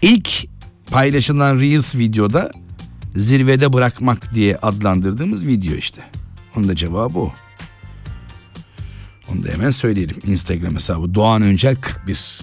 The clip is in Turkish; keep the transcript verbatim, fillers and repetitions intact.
İlk paylaşılan Reels videoda zirvede bırakmak diye adlandırdığımız video işte. Onun da cevabı o. Onu da hemen söyleyelim. Instagram hesabı Doğan Öncel kırk bir.